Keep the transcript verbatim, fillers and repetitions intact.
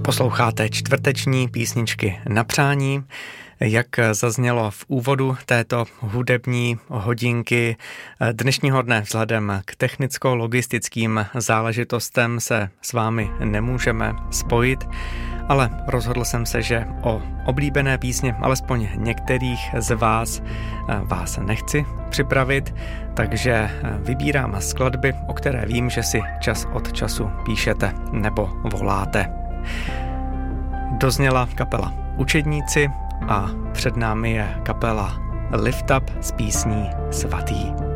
Posloucháte čtvrteční písničky na přání. Jak zaznělo v úvodu této hudební hodinky dnešního dne, vzhledem k technicko-logistickým záležitostem se s vámi nemůžeme spojit, ale rozhodl jsem se, že o oblíbené písně alespoň některých z vás vás nechci připravit, takže vybírám skladby, o které vím, že si čas od času píšete nebo voláte. Dozněla kapela Učedníci a před námi je kapela Lift Up s písní Svatý.